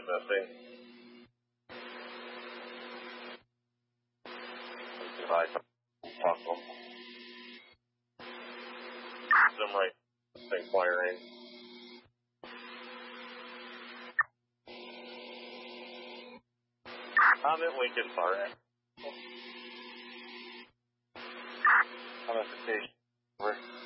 missing. If I talk to them. Them right, thing firing. I'm at Lincoln Park. I'm at the station.